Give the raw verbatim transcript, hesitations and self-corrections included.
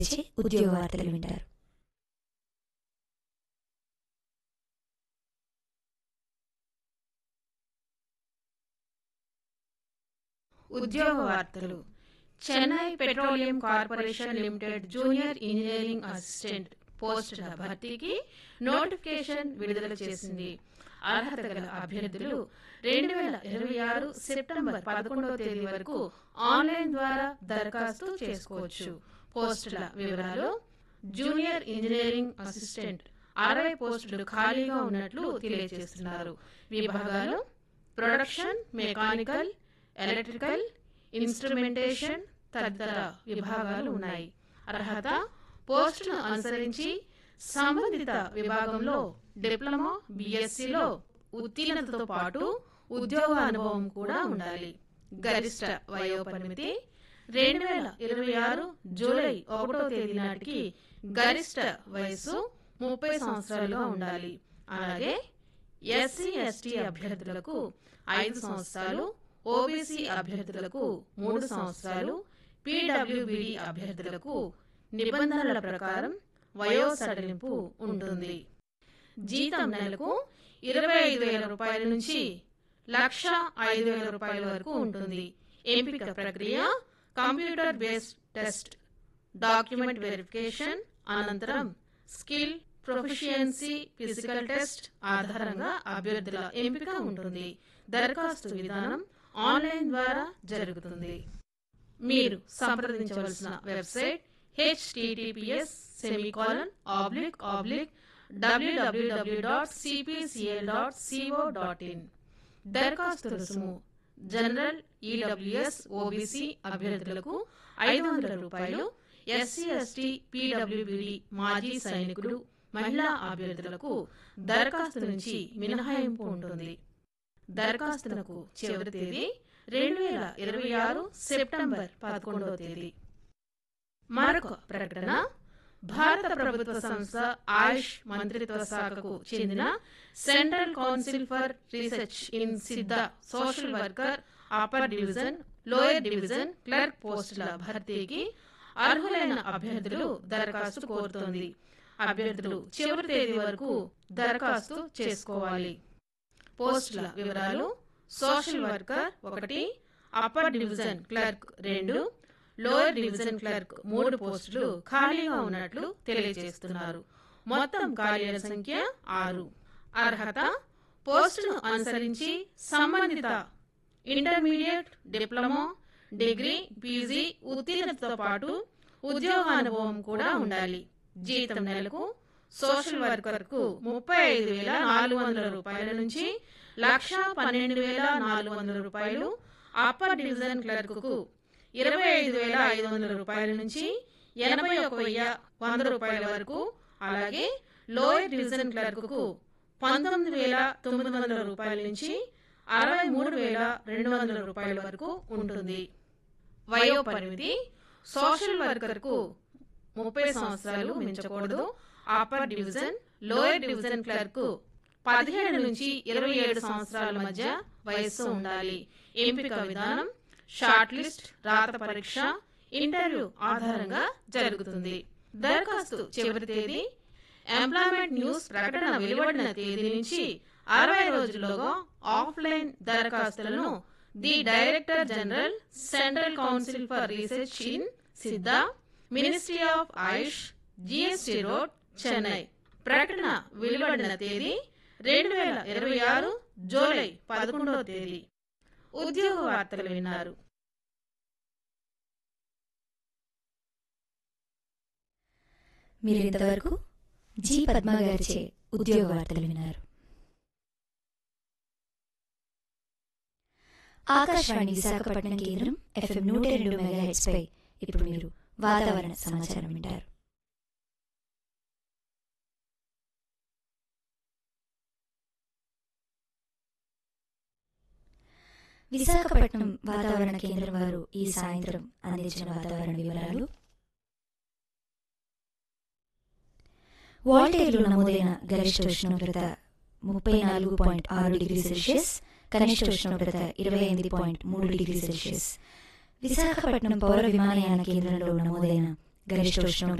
ఉద్యోగ వార్తలు వింటారు. ఉద్యోగ వార్తలు. Chennai petroleum corporation limited junior engineering assistant పోస్టుల భర్తీకి నోటిఫికేషన్ విడుదల చేసింది. అర్హత గల అభ్యర్థులు రెండు వేల ఇరవై ఆరు సెప్టెంబర్ పదకొండవ తేదీ వరకు ఆన్లైన్ ద్వారా దరఖాస్తు చేసుకోవచ్చు. పోస్టుల వివరాలు: జూనియర్ ఇంజనీరింగ్ అసిస్టెంట్ అరవై పోస్టులు ఖాళీగా ఉన్నట్లు తెలియజేస్తున్నారు. విభాగాలు: ప్రొడక్షన్, మెకానికల్, ఎలక్ట్రికల్, ఇన్స్ట్రుమెంటేషన్ తదితర విభాగాలు ఉన్నాయి. అర్హత: పోస్టును అనుసరించి సంబంధిత విభాగంలో డిప్లొమా, బీఎస్సీలో ఉత్తీర్ణతతో పాటు ఉద్యోగ అనుభవం కూడా ఉండాలి. గరిష్ట వయోపరిమితి: రెండు వేల ఇరవై ఆరు జూలై ఒకటో తేదీ నాటికి గరిష్ట వయస్సు ముప్పై సంవత్సరాలుగా ఉండాలి. అలాగే ఎస్సీ ఎస్టీ అభ్యర్థులకు ఐదు సంవత్సరాలు, ఓబీసీ అభ్యర్థులకు మూడు సంవత్సరాలు, పీడబ్ల్యూబీడీ అభ్యర్థులకు నిబంధనల ప్రకారం వయో సడలింపు ఉంటుంది. జీతం నెలకు ఇరవై ఐదు వేల రూపాయల నుంచి లక్ష ఐదు వేల రూపాయల వరకు ఉంటుంది. ఎంపిక ప్రక్రియ: computer based test, document verification అనంతరం స్కిల్, ప్రొఫిషియన్సీ, ఫిజికల్ టెస్ట్ ఆధారంగా అభ్యర్థుల ఎంపిక ఉంటుంది. దరఖాస్తు విధానం ఆన్లైన్ ద్వారా జరుగుతుంది. మీరు సంప్రదించవలసిన website HTTPS semicolon oblique oblique WWW dot CPCL dot CO dot in. దరఖాస్తు రుసుము: జనరల్, ఈడబ్ల్యూఎస్, ఓబీసీ అభ్యర్థులకు ఐదు వందల రూపాయలు, ఎస్సీ ఎస్టీ, పీడబ్ల్యూబీడీ, మాజీ సైనికులు, మహిళా అభ్యర్థులకు దరఖాస్తు నుంచి మినహాయింపు ఉంటుంది. దరఖాస్తులకు చివరి తేదీ రెండు వేల ఇరవై ఆరు సెప్టెంబర్ పదకొండవ తేదీ. మరొక ప్రకటన: భారత ప్రభుత్వ సంస్థ ఆయుష్ మంత్రిత్వ శాఖకు చెందిన central council for research in సిద్ధ social worker upper division, lower division clerk పోస్టుల భర్తీకి అర్హులైన అభ్యర్థులు దరఖాస్తు కోరుతోంది. అభ్యర్థులు చివరి తేదీ వరకు దరఖాస్తు చేసుకోవాలి. పోస్టుల వివరాలు: సోషల్ వర్కర్ ఒకటి, అప్పర్ డివిజన్ క్లర్క్ రెండు, లోయర్ డివిజన్ క్లర్క్ మూడు పోస్టులు ఖాళీగా ఉన్నట్లు తెలియజేస్తున్నారు. మొత్తం ఖాళీల సంఖ్య ఆరు. అర్హత: పోస్టును అనుసరించి సంబంధిత ఇంటర్మీడియట్, డిప్లొమా, డిగ్రీ, పీజీ ఉత్తీర్ణతతో పాటు ఉద్యోగానుభవం కూడా ఉండాలి. జీతం నెలకు సోషల్ వర్కర్ కు ముప్పై ఐదు వేల నాలుగు వందల రూపాయల నుంచి లక్ష పన్నెండు వేల నాలుగు వందల రూపాయలు, అప్పర్ డివిజన్ క్లర్క్ కు ఇరవై ఐదు వేల ఐదు వందల రూపాయల నుంచి ఎనభై ఒక వెయ్యి వంద రూపాయల వరకు, అలాగే లోయర్ డివిజన్ క్లర్క్ కు పంతొమ్మిది వేల తొమ్మిది వందల రూపాయల నుంచి అరవై మూడు వేల రెండు వందల రూపాయల వరకు ఉంటుంది. వయో పరిమితి: సోషల్ వర్కర్ కు ముప్పై సంవత్సరాలు మించకూడదు. Upper division, lower division clerk పదిహేడు నుంచి ఇరవై ఏడు సంవత్సరాల మధ్య వయస్సు ఉండాలి. ఎంపిక విధానం షార్ట్ లిస్ట్, రాత పరీక్ష, ఇంటర్వ్యూ ఆధారంగా జరుగుతుంది. దరఖాస్తు చివరి తేదీ ఎంప్లాయ్మెంట్ న్యూస్ ప్రకటన వెలువడిన తేదీ నుంచి అరవై రోజుల్లోగా ఆఫ్లైన్ దరఖాస్తులను the director general, central council for research in సిద్ధ, ministry of Ayush, GST road, Chennai. ప్రకటన వెలువడిన తేదీ రెండు వేల ఇరవై ఆరు జూలై పదకొండవ తేదీ. ఉద్యోగ వార్తలు విన్నారు. మీరు ఇంతవరకు జి పద్మ గారిచే ఉద్యోగ వార్తలు విన్నారు. ఆకాశవాణి విశాఖపట్నం కేంద్రం ఎఫ్ఎం నూట రెండు మెగాహెర్ట్జ్ పై ఇప్పుడు మీరు వాతావరణ సమాచారం వింటారు. విశాఖపట్నం వాతావరణ కేంద్రం వారు ఈ సాయంత్రం అందించిన వాతావరణ వివరాలు. వాల్టేరులో నమోదైన గరిష్ట ఉష్ణోగ్రత ముప్పై నాలుగు పాయింట్ ఆరు డిగ్రీ సెల్సియస్, కనిష్ట ఉష్ణోగ్రత ఇరవై ఎనిమిది పాయింట్ మూడు డిగ్రీ సెల్సియస్. విశాఖపట్నం పౌర విమానయాన కేంద్రంలో నమోదైన గరిష్ట ఉష్ణోగ్రత